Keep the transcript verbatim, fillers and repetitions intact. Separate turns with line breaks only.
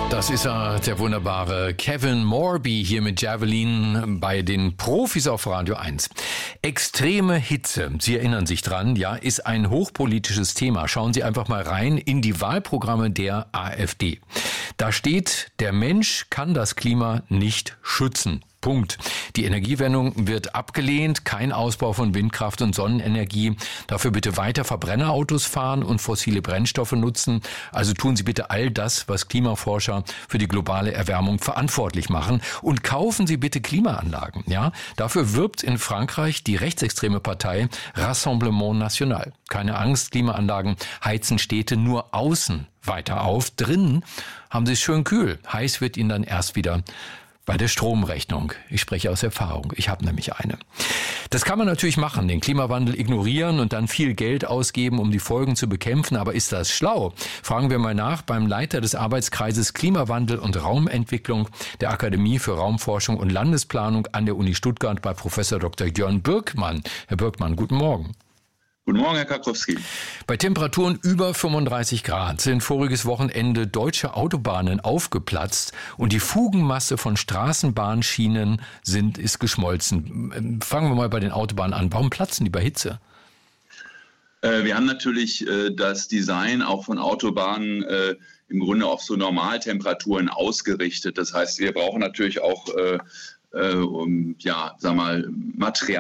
Das ist er, der wunderbare Kevin Morby hier mit Javelin bei den Profis auf Radio eins. Extreme Hitze, Sie erinnern sich dran, ja, ist ein hochpolitisches Thema. Schauen Sie einfach mal rein in die Wahlprogramme der AfD. Da steht, der Mensch kann das Klima nicht schützen. Punkt. Die Energiewende wird abgelehnt, kein Ausbau von Windkraft und Sonnenenergie. Dafür bitte weiter Verbrennerautos fahren und fossile Brennstoffe nutzen. Also tun Sie bitte all das, was Klimaforscher für die globale Erwärmung verantwortlich machen. Und kaufen Sie bitte Klimaanlagen. Ja, dafür wirbt in Frankreich die rechtsextreme Partei Rassemblement National. Keine Angst, Klimaanlagen heizen Städte nur außen weiter auf. Drinnen haben Sie es schön kühl. Heiß wird Ihnen dann erst wieder bei der Stromrechnung. Ich spreche aus Erfahrung. Ich habe nämlich eine. Das kann man natürlich machen, den Klimawandel ignorieren und dann viel Geld ausgeben, um die Folgen zu bekämpfen. Aber ist das schlau? Fragen wir mal nach beim Leiter des Arbeitskreises Klimawandel und Raumentwicklung der Akademie für Raumforschung und Landesplanung an der Uni Stuttgart bei Professor Doktor Jörn Birkmann. Herr Birkmann, guten Morgen.
Guten Morgen, Herr Karkowski.
Bei Temperaturen über fünfunddreißig Grad sind voriges Wochenende deutsche Autobahnen aufgeplatzt und die Fugenmasse von Straßenbahnschienen sind, ist geschmolzen. Fangen wir mal bei den Autobahnen an. Warum platzen die bei Hitze?
Äh, wir haben natürlich äh, das Design auch von Autobahnen äh, im Grunde auf so Normaltemperaturen ausgerichtet. Das heißt, wir brauchen natürlich auch äh, äh, um, ja, sag mal, Material.